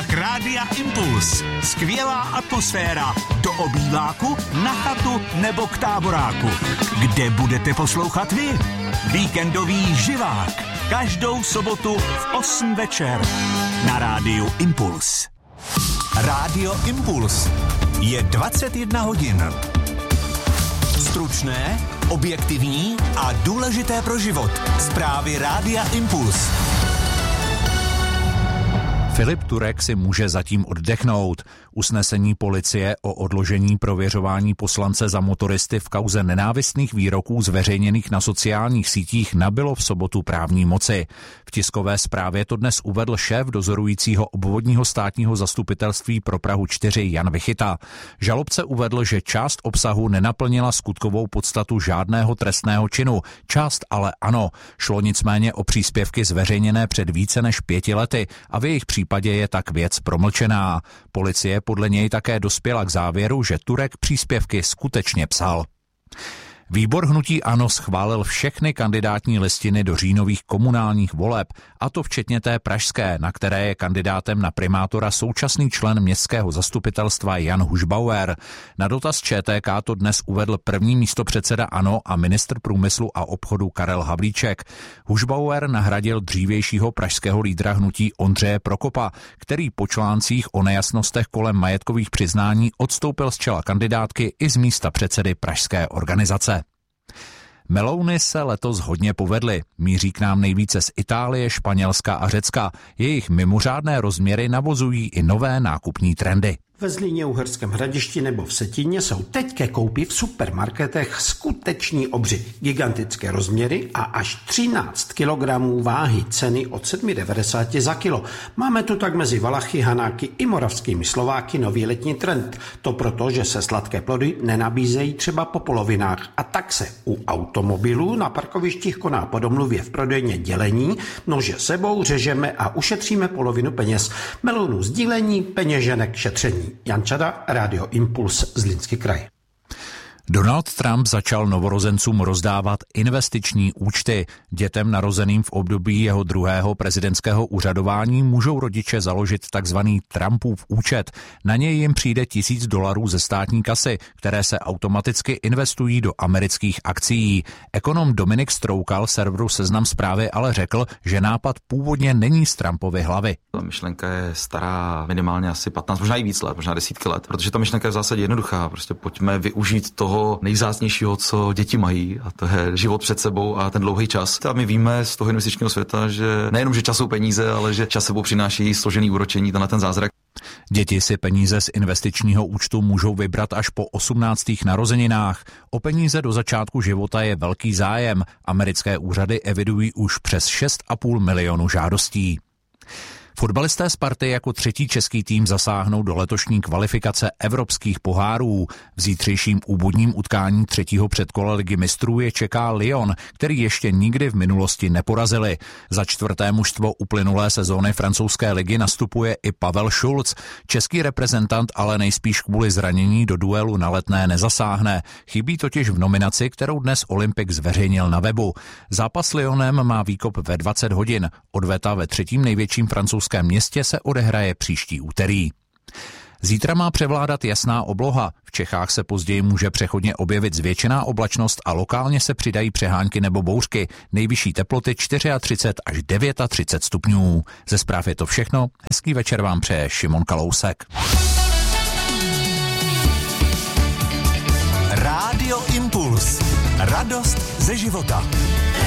poslech Rádia Impuls. Skvělá atmosféra do obýváku, na chatu nebo k táboráku. Kde budete poslouchat vy? Víkendový živák. Každou sobotu v 8 večer na Rádiu Impuls. Rádio Impuls. Je 21 hodin. Stručné, objektivní a důležité pro život. Zprávy Rádia Impuls. Filip Turek si může zatím oddechnout. Usnesení policie o odložení prověřování poslance za motoristy v kauze nenávistných výroků zveřejněných na sociálních sítích nabylo v sobotu právní moci. V tiskové zprávě to dnes uvedl šéf dozorujícího obvodního státního zastupitelství pro Prahu 4 Jan Vychyta. Žalobce uvedl, že část obsahu nenaplnila skutkovou podstatu žádného trestného činu, část ale ano. Šlo nicméně o příspěvky zveřejněné před více než 5 lety a v jejich případě je tak věc promlčená. Policie podle něj také dospěla k závěru, že Turek příspěvky skutečně psal. Výbor hnutí ANO schválil všechny kandidátní listiny do říjnových komunálních voleb, a to včetně té pražské, na které je kandidátem na primátora současný člen městského zastupitelstva Jan Hušbauer. Na dotaz ČTK to dnes uvedl první místopředseda ANO a ministr průmyslu a obchodu Karel Havlíček. Hušbauer nahradil dřívějšího pražského lídra hnutí Ondřeje Prokopa, který po článcích o nejasnostech kolem majetkových přiznání odstoupil z čela kandidátky i z místa předsedy pražské organizace. Melouny se letos hodně povedly. Míří k nám nejvíce z Itálie, Španělska a Řecka. Jejich mimořádné rozměry navozují i nové nákupní trendy. Ve Zlíně, Uherském Hradišti nebo v Vsetíně jsou teď ke koupi v supermarketech skuteční obři, gigantické rozměry a až 13 kg váhy, ceny od 7,90 za kilo. Máme tu tak mezi Valachy, Hanáky i moravskými Slováky nový letní trend. To proto, že se sladké plody nenabízejí třeba po polovinách a tak se u automobilů na parkovištích koná po domluvě v prodejně dělení, nože sebou řežeme a ušetříme polovinu peněz. Melounů sdílení, peněženek šetření. Jan Čada, Rádio Impuls, Zlínský kraj. Donald Trump začal novorozencům rozdávat investiční účty. Dětem narozeným v období jeho druhého prezidentského úřadování můžou rodiče založit takzvaný Trumpův účet. Na něj jim přijde $1000 ze státní kasy, které se automaticky investují do amerických akcií. Ekonom Dominik Stroukal serveru Seznam Zprávy ale řekl, že nápad původně není z Trumpovy hlavy. Ta myšlenka je stará minimálně asi 15, možná i víc let, možná desítky let, protože ta myšlenka je v zásadě jednoduchá. Prostě pojďme využít toho nejvzácnějšího, co děti mají, a to je život před sebou a ten dlouhý čas. A my víme z toho investičního světa, že nejenom, že čas jsou peníze, ale že čas sebou přináší složený úročení, ten zázrak. Děti si peníze z investičního účtu můžou vybrat až po 18. narozeninách. O peníze do začátku života je velký zájem. Americké úřady evidují už přes 6,5 milionu žádostí. Fotbalisté Sparty jako třetí český tým zasáhnou do letošní kvalifikace evropských pohárů. V zítřejším úvodním utkání třetího předkola Ligy mistrů je čeká Lyon, který ještě nikdy v minulosti neporazili. Za čtvrté mužstvo uplynulé sezóny francouzské ligy nastupuje i Pavel Šulc. Český reprezentant ale nejspíš kvůli zranění do duelu na Letné nezasáhne. Chybí totiž v nominaci, kterou dnes Olympik zveřejnil na webu. Zápas s Lyonem má výkop ve 20 hodin. Odveta ve třetím největším francouzském městě se odehraje příští úterý. Zítra má převládat jasná obloha. V Čechách se později může přechodně objevit zvětšená oblačnost a lokálně se přidají přehánky nebo bouřky. Nejvyšší teploty 34 až 39 stupňů. Ze zpráv je to všechno. Hezký večer vám přeje Šimon Kalousek. Rádio Impuls. Radost ze života.